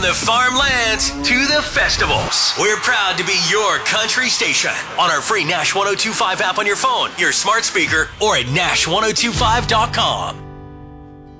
From the farmlands to the festivals, we're proud to be your country station on our free Nash 1025 app on your phone, your smart speaker, or at Nash1025.com.